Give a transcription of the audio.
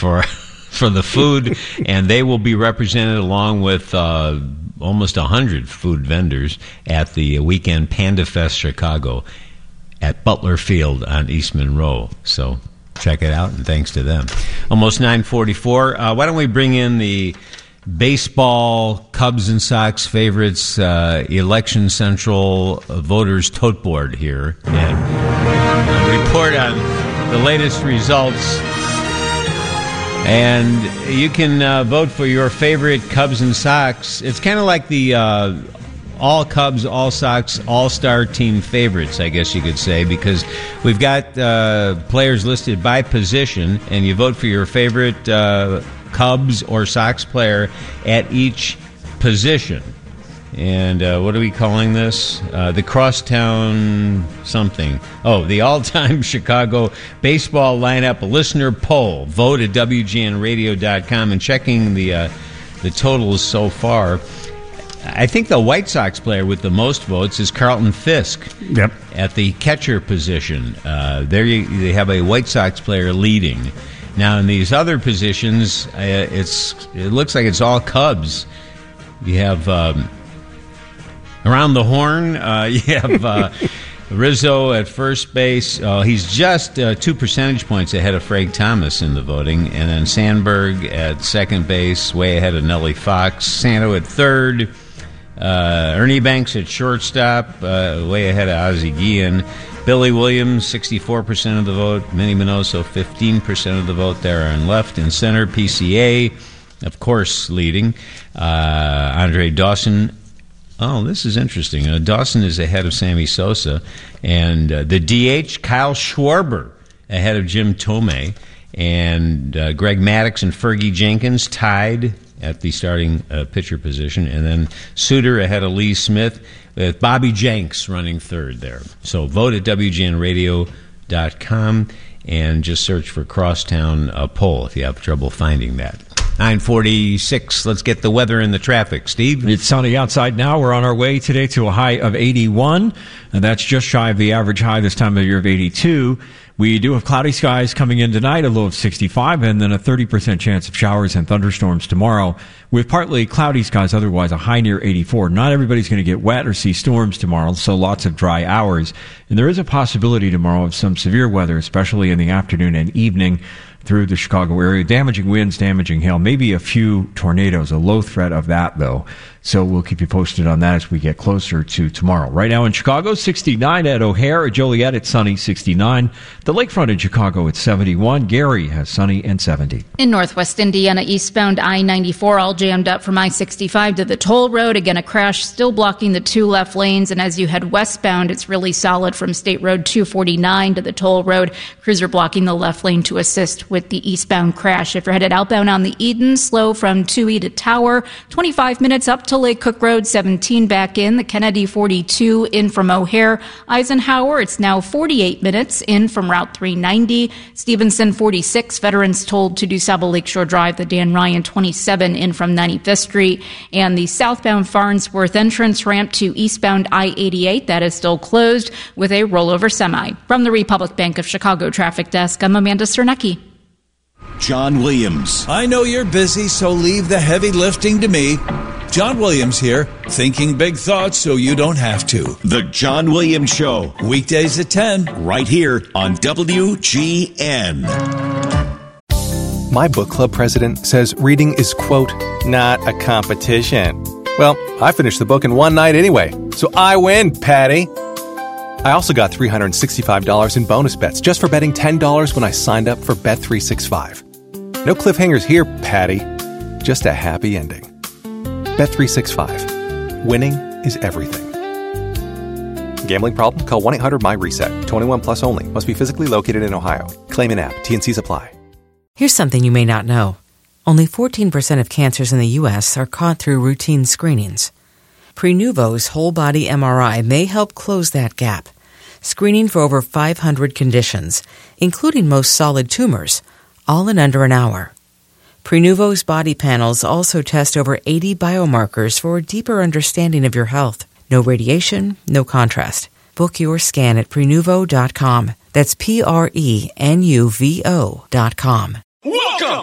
for the food, and they will be represented along with almost 100 food vendors at the weekend Panda Fest Chicago at Butler Field on East Monroe. So check it out, and thanks to them. Almost 9:44. Why don't we bring in the baseball, Cubs and Sox favorites, Election Central voters tote board here, and report on the latest results. And you can vote for your favorite Cubs and Sox. It's kind of like the all Cubs, all Sox, all-star team favorites, I guess you could say, because we've got players listed by position, and you vote for your favorite Cubs or Sox player at each position. And what are we calling this? The Crosstown something. Oh, the all-time Chicago baseball lineup listener poll. Vote at WGNradio.com. And checking the totals so far, I think the White Sox player with the most votes is Carlton Fisk. Yep. At the catcher position. They have a White Sox player leading. Now, in these other positions, it looks like it's all Cubs. You have around the horn, you have Rizzo at first base. He's just 2 percentage points ahead of Frank Thomas in the voting. And then Sandberg at second base, way ahead of Nellie Fox. Santo at third. Ernie Banks at shortstop, way ahead of Ozzie Guillen. Billy Williams, 64% of the vote. Minnie Minoso, 15% of the vote there on left. In center, PCA, of course, leading. Andre Dawson. Oh, this is interesting. Dawson is ahead of Sammy Sosa. And the DH, Kyle Schwarber, ahead of Jim Thome. And Greg Maddux and Fergie Jenkins tied at the starting pitcher position. And then Suter ahead of Lee Smith, with Bobby Jenks running third there. So vote at WGNradio.com and just search for Crosstown poll if you have trouble finding that. 9:46. Let's get the weather and the traffic. Steve? It's sunny outside now. We're on our way today to a high of 81, and that's just shy of the average high this time of year of 82. We do have cloudy skies coming in tonight, a low of 65, and then a 30% chance of showers and thunderstorms tomorrow, with partly cloudy skies, otherwise a high near 84. Not everybody's going to get wet or see storms tomorrow, so lots of dry hours. And there is a possibility tomorrow of some severe weather, especially in the afternoon and evening through the Chicago area. Damaging winds, damaging hail, maybe a few tornadoes, a low threat of that, though. So we'll keep you posted on that as we get closer to tomorrow. Right now in Chicago, 69 at O'Hare. At Joliet, it's sunny, 69. The lakefront in Chicago, it's 71. Gary has sunny and 70. In northwest Indiana, eastbound I-94, all jammed up from I-65 to the toll road. Again, a crash still blocking the two left lanes. And as you head westbound, it's really solid from State Road 249 to the toll road. Cruiser blocking the left lane to assist with the eastbound crash. If you're headed outbound on the Eden, slow from 2E to Tower. 25 minutes up to Lake Cook Road, 17 back in. The Kennedy 42 in from O'Hare. Eisenhower, it's now 48 minutes in from Route 390. Stevenson 46, veterans told to DuSable Lakeshore Drive. The Dan Ryan 27 in from 95th Street. And the southbound Farnsworth entrance ramp to eastbound I-88, that is still closed with a rollover semi. From the Republic Bank of Chicago Traffic Desk, I'm Amanda Cernecki. John Williams. I know you're busy, so leave the heavy lifting to me. John Williams here, thinking big thoughts so you don't have to. The John Williams Show. Weekdays at 10. Right here on WGN. My book club president says reading is, quote, not a competition. Well, I finished the book in one night anyway, so I win, Patty. I also got $365 in bonus bets just for betting $10 when I signed up for Bet365. No cliffhangers here, Patty. Just a happy ending. Bet365. Winning is everything. Gambling problem? Call 1-800-MY-RESET. 21 plus only. Must be physically located in Ohio. Claim in app. T&Cs apply. Here's something you may not know. Only 14% of cancers in the U.S. are caught through routine screenings. Prenuvo's whole-body MRI may help close that gap, screening for over 500 conditions, including most solid tumors, all in under an hour. Prenuvo's body panels also test over 80 biomarkers for a deeper understanding of your health. No radiation, no contrast. Book your scan at Prenuvo.com. That's Prenuvo.com. Welcome